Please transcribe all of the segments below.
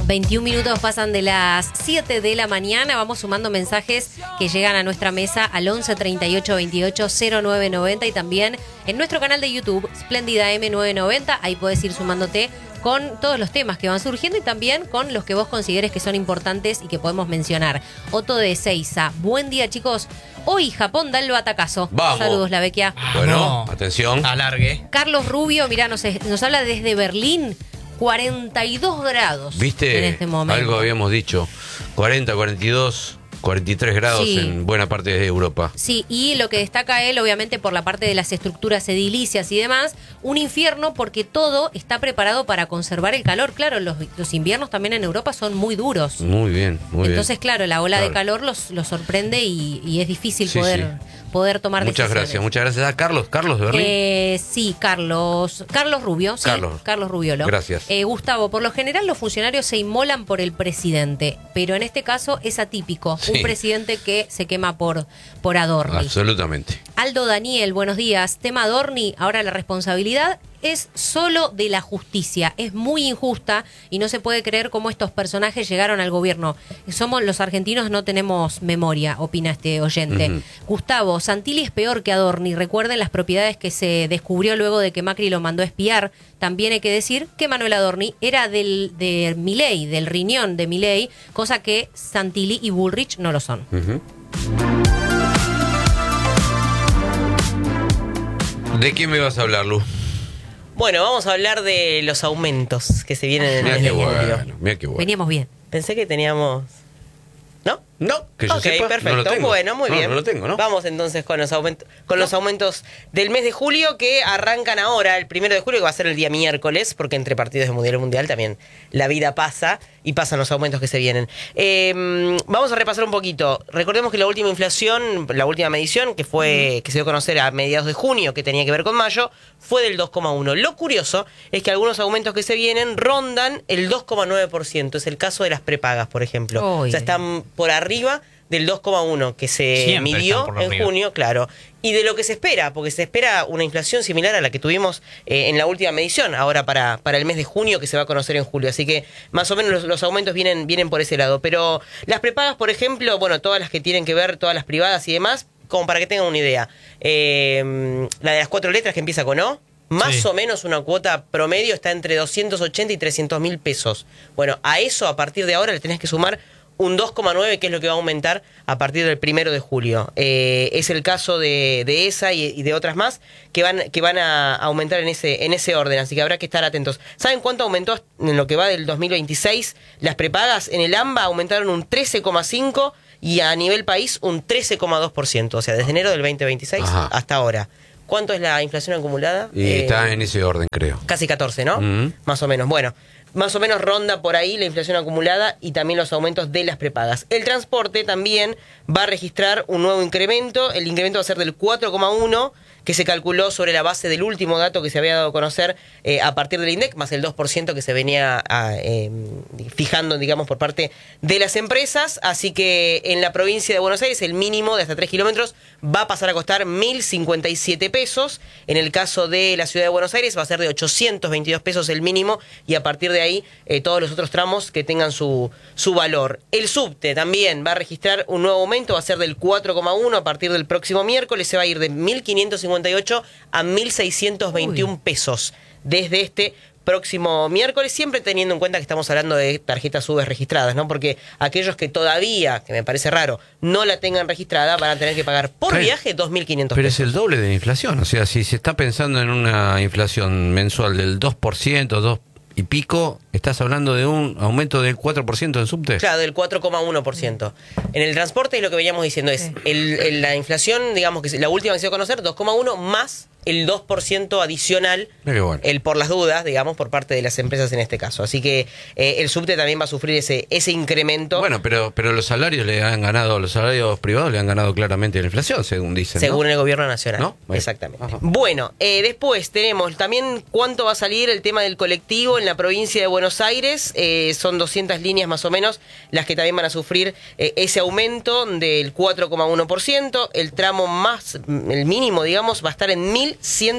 21 minutos pasan de las 7 de la mañana. Vamos sumando mensajes que llegan a nuestra mesa al 11 38 28 09 90 y también en nuestro canal de YouTube, Splendida M990. Ahí puedes ir sumándote con todos los temas que van surgiendo y también con los que vos consideres que son importantes y que podemos mencionar. Otto de Ezeiza. Buen día, chicos. Hoy Japón da el batacazo. Vamos. Saludos, la Vecchia. Bueno, atención. Alargue. Carlos Rubio, mirá, nos habla desde Berlín. 42 grados. ¿Viste? En este momento. Algo habíamos dicho. 40, 42, 43 grados Sí. en buena parte de Europa. Sí, y lo que destaca él, obviamente, por la parte de las estructuras edilicias y demás, un infierno porque todo está preparado para conservar el calor. Claro, los inviernos también en Europa son muy duros. Muy bien, muy Entonces, claro, la ola de Claro. calor los sorprende y es difícil Sí, poder tomar Muchas decisiones. gracias. Carlos de Berlín. Sí, Carlos Rubio. Sí, Carlos Rubiolo. Gracias. Gustavo, por lo general los funcionarios se inmolan por el presidente, pero en este caso es atípico. Sí. Un presidente que se quema por Adorni. Absolutamente. Aldo Daniel, buenos días. Tema Adorni, ahora la responsabilidad es solo de la justicia. Es muy injusta y no se puede creer cómo estos personajes llegaron al gobierno. Somos los argentinos, no tenemos memoria, opina este oyente. Ujú. Gustavo, Santilli es peor que Adorni. Recuerden las propiedades que se descubrió luego de que Macri lo mandó a espiar. También hay que decir que Manuel Adorni era de Milei, del riñón de Milei, cosa que Santilli y Bullrich no lo son. Ujú. ¿De qué me vas a hablar, Lu? Bueno, vamos a hablar de los aumentos que se vienen en el Mira mes qué de julio. bueno, mira qué bueno. Veníamos bien. Pensé que teníamos... ¿No? No, que yo Ok, sepa, perfecto. no lo tengo. Bueno, muy bien. No lo tengo, ¿no? Vamos entonces con los aumentos del mes de julio que arrancan ahora, el 1 de julio, que va a ser el día miércoles, porque entre partidos de Mundial también la vida pasa y pasan los aumentos que se vienen. Vamos a repasar un poquito. Recordemos que la última inflación, la última medición, que se dio a conocer a mediados de junio, que tenía que ver con mayo, fue del 2,1. Lo curioso es que algunos aumentos que se vienen rondan el 2,9%. Es el caso de las prepagas, por ejemplo. Uy. O sea, están por arriba del 2,1 que se Siempre midió están por en arriba. junio, claro. Y de lo que se espera, porque se espera una inflación similar a la que tuvimos en la última medición, ahora para el mes de junio, que se va a conocer en julio. Así que más o menos los aumentos vienen por ese lado. Pero las prepagas, por ejemplo, bueno, todas las que tienen que ver, todas las privadas y demás, como para que tengan una idea. La de las 4 letras que empieza con O, más Sí. o menos una cuota promedio está entre 280 y 300 mil pesos. Bueno, a eso, a partir de ahora, le tenés que sumar un 2,9, que es lo que va a aumentar a partir del 1 de julio. Es el caso de esa y de otras más que van a aumentar en ese orden, así que habrá que estar atentos. ¿Saben cuánto aumentó en lo que va del 2026? Las prepagas en el AMBA aumentaron un 13,5% y a nivel país un 13,2%, o sea, desde enero del 2026 Ajá. hasta ahora. ¿Cuánto es la inflación acumulada? Y está en ese orden, creo. Casi 14, ¿no? Ujú. Más o menos. Bueno, más o menos ronda por ahí la inflación acumulada y también los aumentos de las prepagas. El transporte también va a registrar un nuevo incremento. El incremento va a ser del 4,1%, que se calculó sobre la base del último dato que se había dado a conocer a partir del INDEC, más el 2% que se venía fijando, digamos, por parte de las empresas. Así que en la provincia de Buenos Aires el mínimo de hasta 3 kilómetros va a pasar a costar 1.057 pesos. En el caso de la ciudad de Buenos Aires va a ser de 822 pesos el mínimo y a partir de ahí todos los otros tramos que tengan su valor. El subte también va a registrar un nuevo aumento, va a ser del 4,1 a partir del próximo miércoles. Se va a ir de 1.558 a 1.621 pesos desde este próximo miércoles, siempre teniendo en cuenta que estamos hablando de tarjetas UVE registradas, ¿no? Porque aquellos que todavía, que me parece raro, no la tengan registrada, van a tener que pagar por Claro. viaje 2.500 Pero pesos. es el doble de la inflación. O sea, si se está pensando en una inflación mensual del 2%, 2 y pico, estás hablando de un aumento del 4% en subte. Claro, del 4,1%. En el transporte es lo que veníamos diciendo, es la inflación, digamos que la última que se dio a conocer, 2,1 más el 2% adicional, Mira qué bueno. el por las dudas, digamos, por parte de las empresas en este caso. Así que el subte también va a sufrir ese incremento. Bueno, pero los salarios los salarios privados le han ganado claramente la inflación, según dicen, según ¿no? el gobierno nacional. ¿No? Bueno. Exactamente. Ajá. Bueno, después tenemos también cuánto va a salir el tema del colectivo en la provincia de Buenos Aires. Son 200 líneas más o menos las que también van a sufrir ese aumento del 4,1%. El tramo el mínimo, digamos, va a estar en 1.100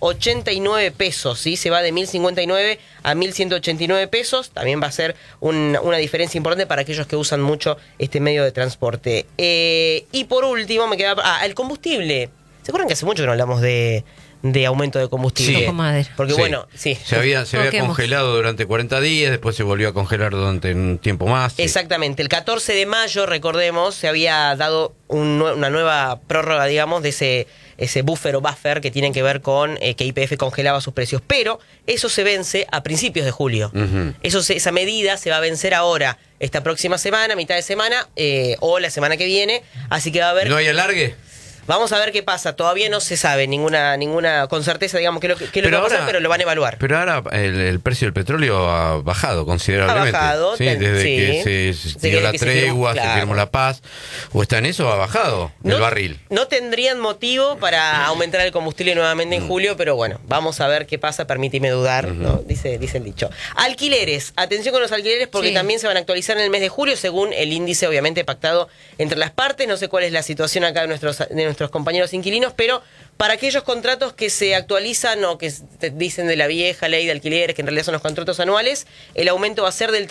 1.189 pesos, ¿sí? Se va de 1.059 a 1.189 pesos. También va a ser una diferencia importante para aquellos que usan mucho este medio de transporte. Y por último, me queda... el combustible. ¿Se acuerdan que hace mucho que no hablamos de aumento de combustible? Sí. Porque Sí. bueno, sí. Se había congelado durante 40 días, después se volvió a congelar durante un tiempo más. Sí. Exactamente. El 14 de mayo, recordemos, se había dado una nueva prórroga, digamos, de ese buffer que tiene que ver con que YPF congelaba sus precios. Pero eso se vence a principios de julio. Ujú. Esa medida se va a vencer ahora, esta próxima semana, mitad de semana, o la semana que viene. Así que va a haber... ¿No hay alargue? Vamos a ver qué pasa. Todavía no se sabe ninguna con certeza, digamos, qué es lo que va a pasar, pero lo van a evaluar. Pero ahora el precio del petróleo ha bajado considerablemente. Ha bajado, sí, desde que se dio la tregua, claro. se firmó la paz. ¿O está en eso? Ha bajado el barril. No tendrían motivo para aumentar el combustible nuevamente en julio, pero bueno, vamos a ver qué pasa. Permíteme dudar, ¿no? Dice el dicho. Alquileres. Atención con los alquileres porque también se van a actualizar en el mes de julio según el índice obviamente pactado entre las partes. No sé cuál es la situación acá de nuestros compañeros inquilinos, pero para aquellos contratos que se actualizan o que dicen de la vieja ley de alquileres, que en realidad son los contratos anuales, el aumento va a ser del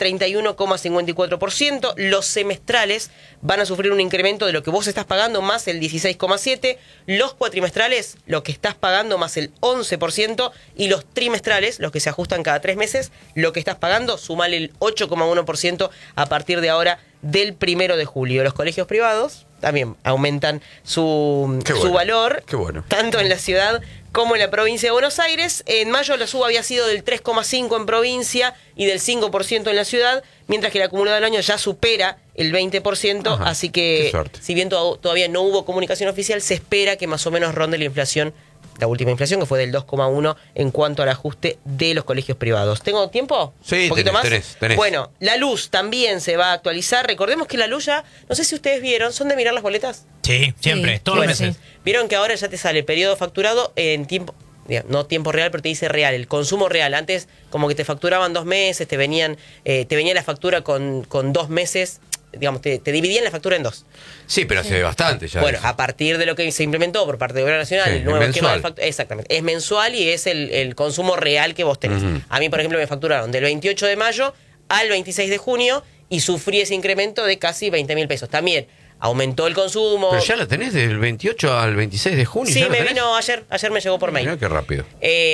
31,54%. Los semestrales van a sufrir un incremento de lo que vos estás pagando más el 16,7%. Los cuatrimestrales, lo que estás pagando más el 11%. Y los trimestrales, los que se ajustan cada 3 meses, lo que estás pagando, sumale el 8,1% a partir de ahora del 1 de julio. Los colegios privados también aumentan su valor, tanto en la ciudad como en la provincia de Buenos Aires. En mayo la suba había sido del 3,5% en provincia y del 5% en la ciudad, mientras que el acumulado del año ya supera el 20%, Ajá, así que si bien todavía no hubo comunicación oficial, se espera que más o menos ronde la inflación, la última inflación, que fue del 2,1% en cuanto al ajuste de los colegios privados. ¿Tengo tiempo? Sí, ¿Un poquito más? tenés. Bueno, la luz también se va a actualizar. Recordemos que la luz ya, no sé si ustedes vieron, ¿son de mirar las boletas? Sí, siempre, todos los meses. Vieron que ahora ya te sale periodo facturado en tiempo, no tiempo real, pero te dice real, el consumo real. Antes como que te facturaban 2 meses, te venía la factura con 2 meses, digamos, te dividían la factura en 2. Sí, pero hace bastante ya. Bueno, eso. a partir de lo que se implementó por parte del Gobierno Nacional, Sí, el nuevo esquema de mensual. exactamente, es mensual y es el consumo real que vos tenés. Ujú. A mí, por ejemplo, me facturaron del 28 de mayo al 26 de junio y sufrí ese incremento de casi 20.000 pesos. También aumentó el consumo. Pero ya la tenés del 28 al 26 de junio. Sí, ¿ya la me tenés? vino ayer me llegó por mail. Mirá qué rápido.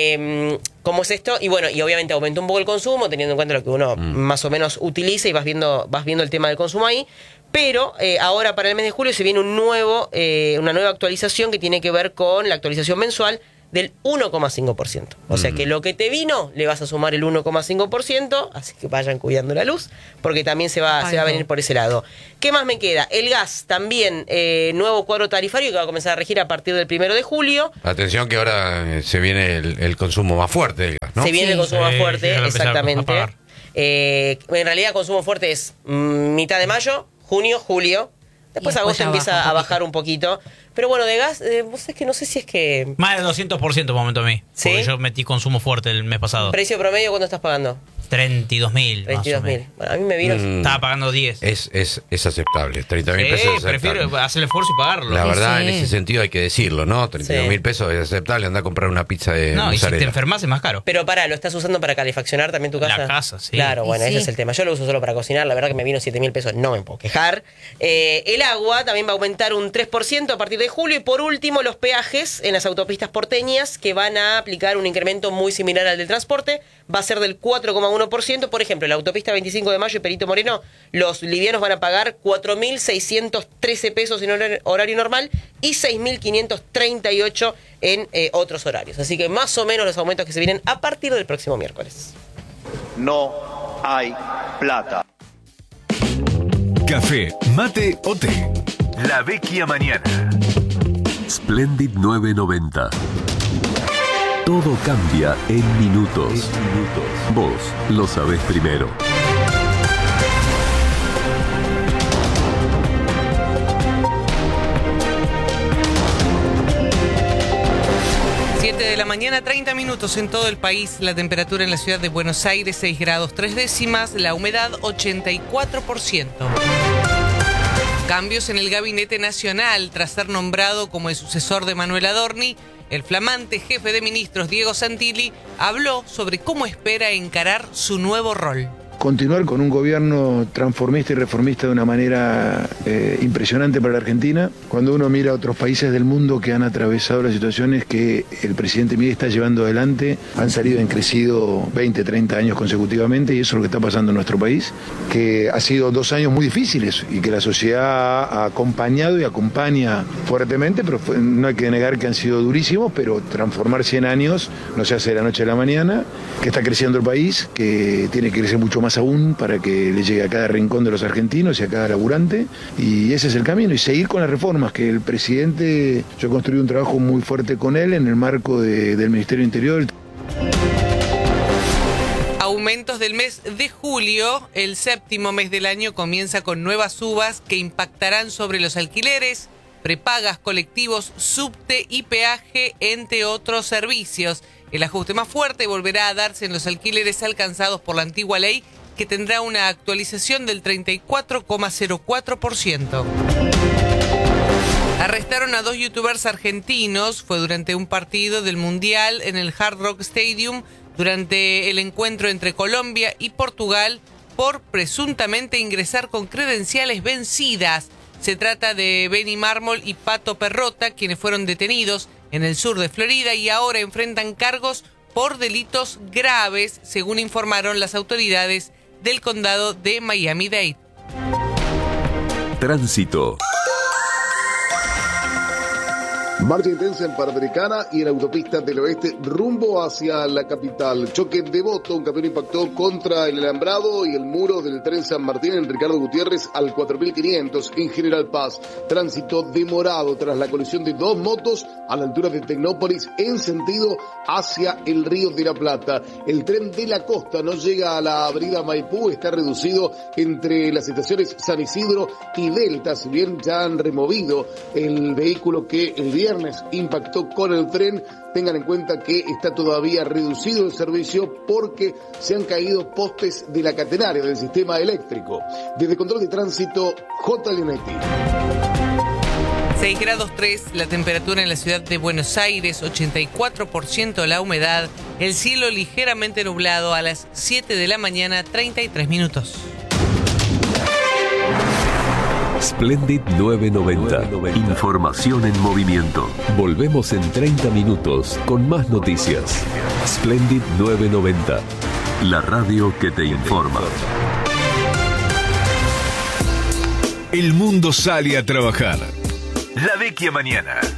¿Cómo es esto? Y bueno, y obviamente aumentó un poco el consumo, teniendo en cuenta lo que uno más o menos utiliza y vas viendo el tema del consumo ahí. Pero ahora para el mes de julio se viene una nueva actualización que tiene que ver con la actualización mensual del 1,5%. O sea que lo que te vino le vas a sumar el 1,5%, así que vayan cuidando la luz, porque también se va a venir por ese lado. ¿Qué más me queda? El gas también, nuevo cuadro tarifario que va a comenzar a regir a partir del 1 de julio. Atención que ahora se viene el consumo más fuerte del gas, ¿no? Se viene el consumo más fuerte, ya lo empezaron a exactamente. pagar. En realidad consumo fuerte es mitad de mayo, junio, julio. Después Y después agosto ya empieza baja un a bajar un poquito. Pero bueno, de gas, vos es que no sé si es que... Más de 200% por momento a mí. ¿Sí? Porque yo metí consumo fuerte el mes pasado. ¿Precio promedio cuánto estás pagando? 32.000. 22.000. Bueno, a mí me vino... Estaba pagando 10. Es aceptable. 30.000 pesos es aceptable. prefiero hacer el esfuerzo y pagarlo. La verdad, Sí. en ese sentido hay que decirlo, ¿no? 32.000 pesos es aceptable. Anda a comprar una pizza de No, y si te mozzarella. enfermas es más caro. Pero ¿lo estás usando para calefaccionar también tu casa? La casa, sí. Claro, bueno, Y ese sí. es el tema. Yo lo uso solo para cocinar, la verdad que me vino 7.000 pesos, no me puedo quejar. El agua también va a aumentar un 3% a partir de julio. Y por último, los peajes en las autopistas porteñas, que van a aplicar un incremento muy similar al del transporte, va a ser del 4,1%. Por ejemplo, en la autopista 25 de mayo y Perito Moreno, los livianos van a pagar 4.613 pesos en horario normal y 6.538 en otros horarios. Así que más o menos los aumentos que se vienen a partir del próximo miércoles. No hay plata. Café, mate o té. La Vecchia Mañana. Splendid 990. Todo cambia en minutos. Vos lo sabés primero. De la mañana, 30 minutos en todo el país. La temperatura en la ciudad de Buenos Aires, 6 grados 3 décimas. La humedad, 84%. Cambios en el Gabinete Nacional. Tras ser nombrado como el sucesor de Manuel Adorni, El flamante jefe de ministros, Diego Santilli, habló sobre cómo espera encarar su nuevo rol. Continuar con un gobierno transformista y reformista de una manera impresionante para la Argentina. Cuando uno mira a otros países del mundo que han atravesado las situaciones que el presidente Milei está llevando adelante, han salido en crecido 20, 30 años consecutivamente, y eso es lo que está pasando en nuestro país, que ha sido 2 años muy difíciles y que la sociedad ha acompañado y acompaña fuertemente, pero no hay que negar que han sido durísimos, pero transformar 100 años no se hace de la noche a la mañana, que está creciendo el país, que tiene que crecer mucho más aún para que le llegue a cada rincón de los argentinos y a cada laburante, y ese es el camino, y seguir con las reformas que el presidente, yo construí un trabajo muy fuerte con él en el marco del Ministerio del Interior. Aumentos del mes de julio, el 7º mes del año comienza con nuevas subas que impactarán sobre los alquileres, prepagas, colectivos, subte y peaje, entre otros servicios. El ajuste más fuerte volverá a darse en los alquileres alcanzados por la antigua ley, que tendrá una actualización del 34,04%. Arrestaron a 2 youtubers argentinos. Fue durante un partido del Mundial en el Hard Rock Stadium, durante el encuentro entre Colombia y Portugal, por presuntamente ingresar con credenciales vencidas. Se trata de Benny Mármol y Pato Perrota, quienes fueron detenidos en el sur de Florida y ahora enfrentan cargos por delitos graves, según informaron las autoridades del condado de Miami-Dade. Tránsito. Marcha intensa en Panamericana y en la autopista del oeste rumbo hacia la capital. Choque de Devoto, un camión impactó contra el alambrado y el muro del tren San Martín en Ricardo Gutiérrez al 4500 en General Paz. Tránsito demorado tras la colisión de 2 motos a la altura de Tecnópolis en sentido hacia el Río de la Plata. El tren de la costa no llega a la avenida Maipú, está reducido entre las estaciones San Isidro y Delta, si bien ya han removido el vehículo que el viernes impactó con el tren. Tengan en cuenta que está todavía reducido el servicio porque se han caído postes de la catenaria del sistema eléctrico. Desde Control de Tránsito, J. Leonetti. 6 grados 3, la temperatura en la ciudad de Buenos Aires, 84% la humedad, el cielo ligeramente nublado a las 7 de la mañana, 33 minutos. Splendid 990. Información en movimiento. Volvemos en 30 minutos con más noticias. Splendid 990. La radio que te informa. El mundo sale a trabajar. La Vecchia Mañana.